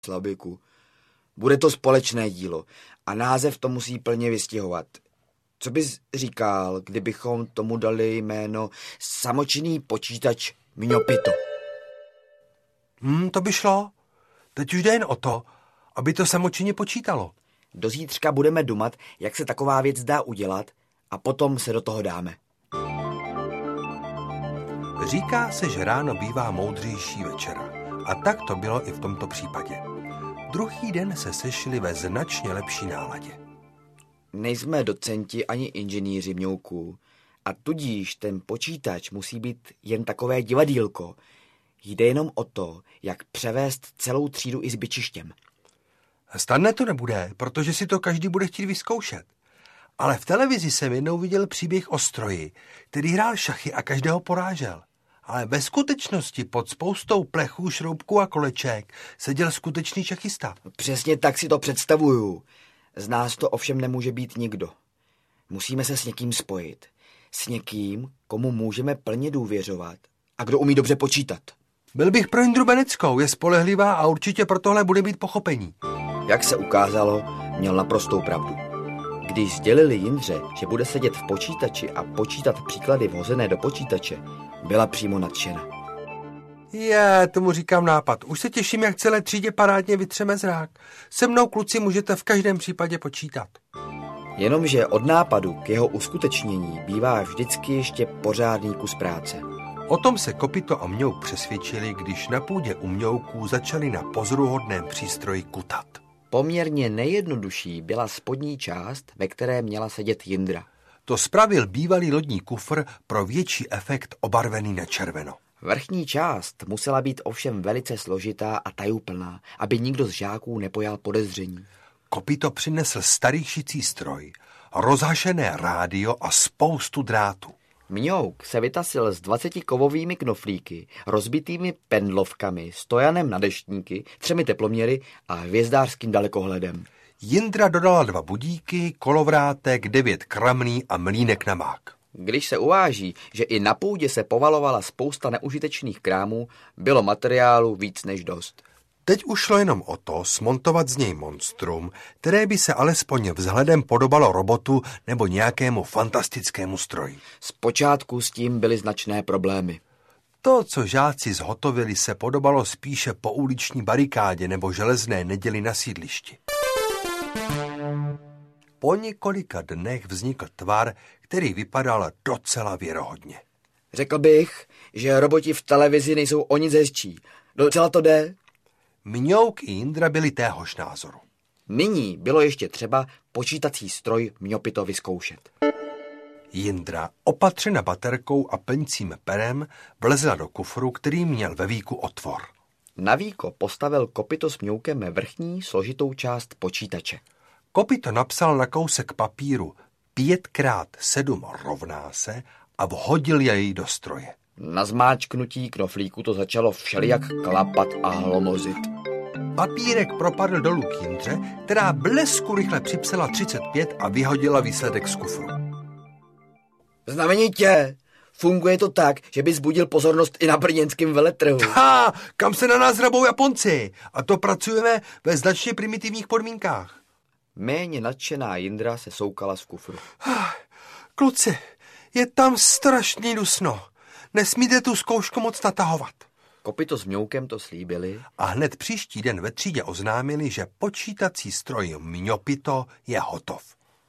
slabiku. Bude to společné dílo a název to musí plně vystihovat. Co bys říkal, kdybychom tomu dali jméno Samočinný počítač Mňopito? To by šlo. Teď už jde jen o to, aby to samočinně počítalo. Do zítřka budeme dumat, jak se taková věc dá udělat a potom se do toho dáme. Říká se, že ráno bývá moudřejší večera. A tak to bylo i v tomto případě. Druhý den se sešli ve značně lepší náladě. Nejsme docenti ani inženýři, Mňouku, a tudíž ten počítač musí být jen takové divadýlko. Jde jenom o to, jak převést celou třídu i s bičištěm. Snadné to nebude, protože si to každý bude chtít vyzkoušet. Ale v televizi jsem jednou viděl příběh o stroji, který hrál šachy a každého porážel. Ale ve skutečnosti pod spoustou plechů, šroubků a koleček seděl skutečný šachista. Přesně tak si to představuju. Z nás to ovšem nemůže být nikdo. Musíme se s někým spojit. S někým, komu můžeme plně důvěřovat a kdo umí dobře počítat. Byl bych pro Jindru Beneckou, je spolehlivá a určitě pro tohle bude mít pochopení. Jak se ukázalo, měl naprostou pravdu. Když sdělili Jindře, že bude sedět v počítači a počítat příklady vhozené do počítače, byla přímo nadšena. Tomu říkám nápad. Už se těším, jak celé třídě parádně vytřeme zrák. Se mnou, kluci, můžete v každém případě počítat. Jenomže od nápadu k jeho uskutečnění bývá vždycky ještě pořádný kus práce. O tom se Kopito a Mňouk přesvědčili, když na půdě u Mňouků začali na pozoruhodném přístroji kutat. Poměrně nejjednodušší byla spodní část, ve které měla sedět Jindra. To spravil bývalý lodní kufr pro větší efekt obarvený na červeno. Vrchní část musela být ovšem velice složitá a tajuplná, aby nikdo z žáků nepojal podezření. Kopito přinesl starý šicí stroj, rozhašené rádio a spoustu drátů. Mňouk se vytasil s 20 kovovými knoflíky, rozbitými pendlovkami, stojanem na deštníky, 3 teploměry a hvězdářským dalekohledem. Jindra dodala 2 budíky, kolovrátek, 9 kramný a mlýnek na mák. Když se uváží, že i na půdě se povalovala spousta neužitečných krámů, bylo materiálu víc než dost. Teď už šlo jenom o to smontovat z něj monstrum, které by se alespoň vzhledem podobalo robotu nebo nějakému fantastickému stroji. Zpočátku s tím byly značné problémy. To, co žáci zhotovili, se podobalo spíše pouliční barikádě nebo železné neděli na sídlišti. Po několika dnech vznikl tvar, který vypadal docela věrohodně. Řekl bych, že roboti v televizi nejsou o nic hezčí. Docela to jde. Mňouk i Jindra byli téhož názoru. Nyní bylo ještě třeba počítací stroj Mňopito vyzkoušet. Jindra, opatřena baterkou a plňcím perem, vlezla do kufru, který měl ve víku otvor. Na víko postavil Kopito s Mňoukem vrchní složitou část počítače. Kopito napsal na kousek papíru 5x7 rovná se a vhodil jej do stroje. Na zmáčknutí knoflíku to začalo všelijak klapat a hlomozit. Papírek propadl dolů k Jindře, která blesku rychle připsala 35 a vyhodila výsledek z kufru. Znamenitě! Funguje to tak, že by zbudil pozornost i na brněnském veletrhu. Kam se na nás hrabou Japonci? A to pracujeme ve značně primitivních podmínkách. Méně nadšená Jindra se soukala z kufru. Kluci, je tam strašně dusno. Nesmíte tu zkoušku moc natahovat. Kopito s Mňoukem to slíbili. A hned příští den ve třídě oznámili, že počítací stroj Mňopito je hotov.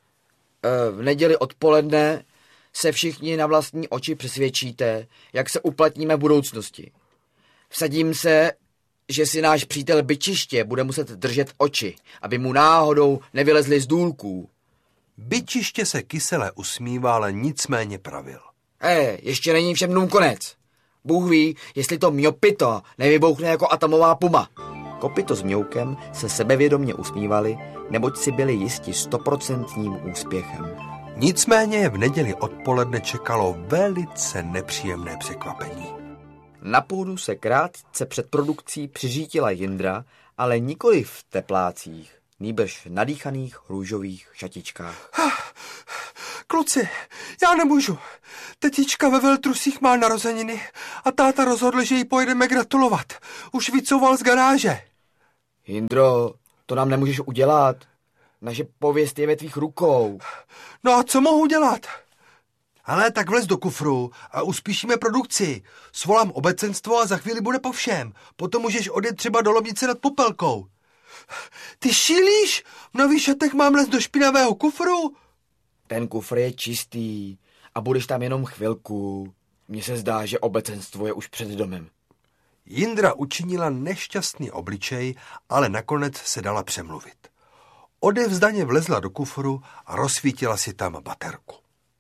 V neděli odpoledne se všichni na vlastní oči přesvědčíte, jak se uplatníme v budoucnosti. Vsadím se, že si náš přítel Byčiště bude muset držet oči, aby mu náhodou nevylezli z důlků. Byčiště se kysele usmívá, ale nicméně pravil. Ještě není všem dnům konec. Bůh ví, jestli to Mňopito nevybouchne jako atomová puma. Kopito s Mňoukem se sebevědomně usmívali, neboť si byli jisti 100% úspěchem. Nicméně je v neděli odpoledne čekalo velice nepříjemné překvapení. Na půdu se krátce před produkcí přiřítila Jindra, ale nikoli v teplácích, nýbrž v nadýchaných růžových šatičkách. Kluci, já nemůžu. Tetička ve veltrusích má narozeniny a táta rozhodl, že jí pojedeme gratulovat. Už vycouval z garáže. Jindro, to nám nemůžeš udělat. Naše pověst je ve tvých rukou. No a co mohu dělat? Ale tak vlez do kufru a uspíšíme produkci. Svolám obecenstvo a za chvíli bude po všem. Potom můžeš odjet třeba do Lomnice nad Popelkou. Ty šílíš? V nových šatech mám les do špinavého kufru? Ten kufr je čistý a budeš tam jenom chvilku. Mně se zdá, že obecenstvo je už před domem. Jindra učinila nešťastný obličej, ale nakonec se dala přemluvit. Odevzdaně vlezla do kufru a rozsvítila si tam baterku.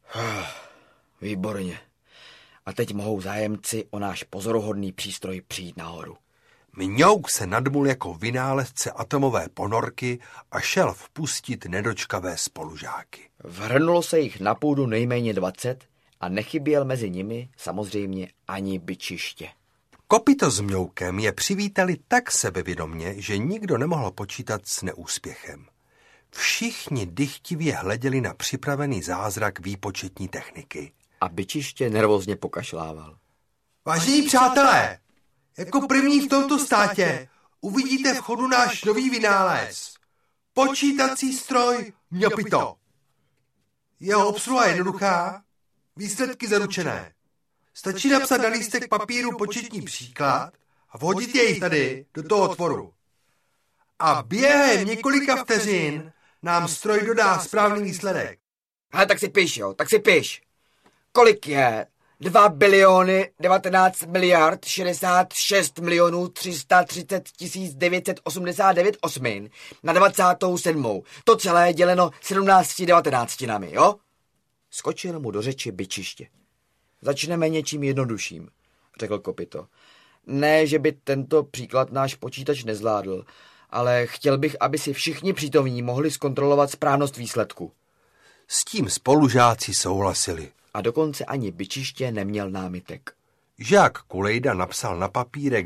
Výborně. A teď mohou zájemci o náš pozoruhodný přístroj přijít nahoru. Mňouk se nadmul jako vynálezce atomové ponorky a šel vpustit nedočkavé spolužáky. Vhrnulo se jich na půdu nejméně 20 a nechyběl mezi nimi samozřejmě ani bičiště. Kopyto s Mňoukem je přivítali tak sebevědomně, že nikdo nemohl počítat s neúspěchem. Všichni dychtivě hleděli na připravený zázrak výpočetní techniky. A bičiště nervózně pokašlával. Vážení přátelé, jako první v tomto státě uvidíte v chodu náš nový vynález. Počítací stroj Mňopito. Jeho obsluha je jednoduchá, výsledky zaručené. Stačí napsat na lístek papíru početní příklad a vhodit jej tady do toho otvoru. A během několika vteřin nám stroj dodá správný výsledek. Hele, tak si piš, jo, tak si piš. Kolik je? 2 biliony 19 miliard 66 milionů 330 989 osmin na 27. To celé děleno 17 devatenáctinami, jo? Skočil mu do řeči bičiště. Začneme něčím jednodušším, řekl Kopyto. Ne, že by tento příklad náš počítač nezvládl, ale chtěl bych, aby si všichni přítomní mohli zkontrolovat správnost výsledku. S tím spolužáci souhlasili. A dokonce ani bičiště neměl námitek. Žák Kulejda napsal na papírek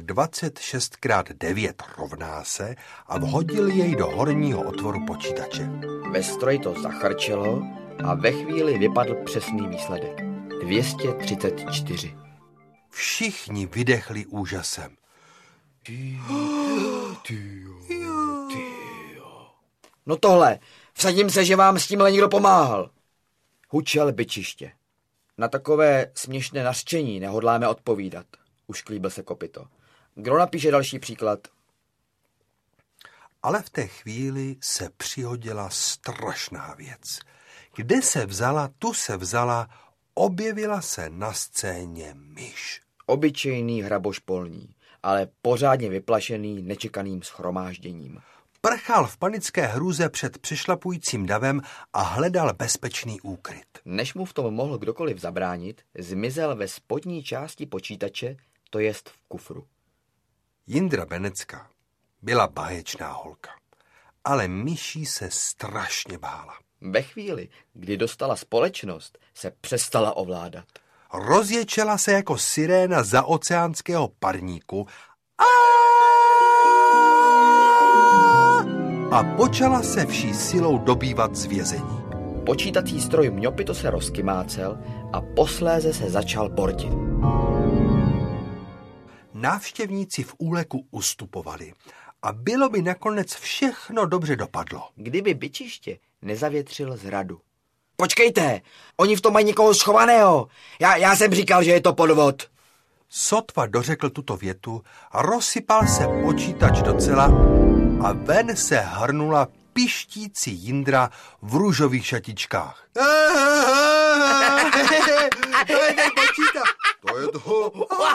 26x9 rovná se a vhodil jej do horního otvoru počítače. Ve stroji to zachrčelo a ve chvíli vypadl přesný výsledek. 234. Všichni vydechli úžasem. No tohle, vsadím se, že vám s tímhle někdo pomáhal. Hučel bičiště. Na takové směšné nařčení nehodláme odpovídat. Ušklíbil se Kopyto. Kdo napíše další příklad? Ale v té chvíli se přihodila strašná věc. Kde se vzala, tu se vzala, objevila se na scéně myš. Obyčejný hraboš polní, ale pořádně vyplašený nečekaným shromážděním. Prchal v panické hrůze před přešlapujícím davem a hledal bezpečný úkryt. Než mu v tom mohl kdokoliv zabránit, zmizel ve spodní části počítače, to jest v kufru. Jindra Benecka byla báječná holka, ale myší se strašně bála. Ve chvíli, kdy dostala společnost, se přestala ovládat. Rozječela se jako siréna zaoceánského parníku a počala se vší silou dobývat z vězení. Počítací stroj Mňopito se rozkymácel a posléze se začal bortit. Návštěvníci v úleku ustupovali a bylo by nakonec všechno dobře dopadlo. Kdyby bičiště nezavětřil zradu. Počkejte, oni v tom mají někoho schovaného. Já jsem říkal, že je to podvod. Sotva dořekl tuto větu, rozsypal se počítač docela a ven se hrnula pištící Jindra v růžových šatičkách. To je ten počítač. To je to.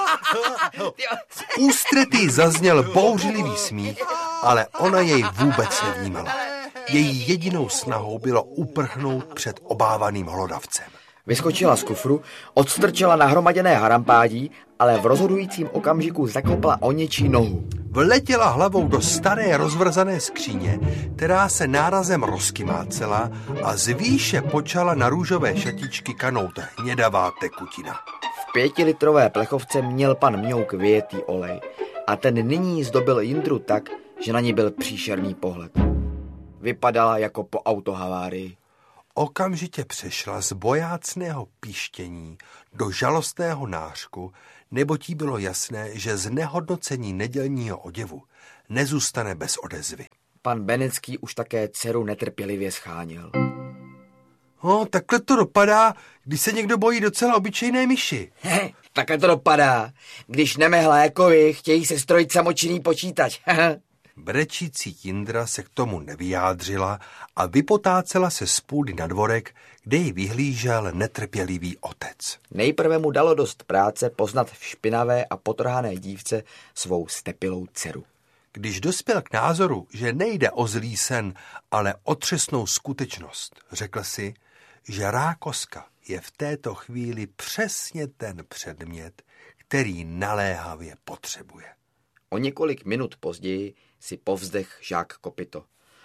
V ústretí zazněl bouřlivý smích, ale ona jej vůbec nevnímala. Její jedinou snahou bylo uprchnout před obávaným hlodavcem. Vyskočila z kufru, odstrčila nahromaděné harampádí, ale v rozhodujícím okamžiku zakopla o něčí nohu. Vletěla hlavou do staré rozvrzané skříně, která se nárazem rozkymácela a z výše počala na růžové šatičky kanout hnědavá tekutina. V 5litrové plechovce měl pan Mňouk vyjetý olej a ten nyní zdobil Jindru tak, že na ní byl příšerný pohled. Vypadala jako po autohavárii. okamžitě přešla z bojácného píštění do žalostného nářku, neboť jí bylo jasné, že znehodnocení nedělního oděvu nezůstane bez odezvy. Pan Benecký už také dceru netrpělivě scháněl. Takhle to dopadá, když se někdo bojí docela obyčejné myši. Takhle to dopadá, když Nemehlékovi chtějí sestrojit samočinný počítač. Brečící Jindra se k tomu nevyjádřila a vypotácela se z půdy na dvorek, kde ji vyhlížel netrpělivý otec. Nejprve mu dalo dost práce poznat v špinavé a potrhané dívce svou stepilou dceru. Když dospěl k názoru, že nejde o zlý sen, ale o otřesnou skutečnost, řekl si, že rákoska je v této chvíli přesně ten předmět, který naléhavě potřebuje. O několik minut později si povzdech Žák Kopyto.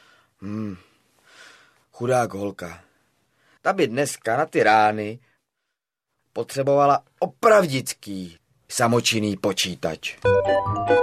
Chudák holka. Ta by dneska na ty rány potřebovala opravdický samočinný počítač.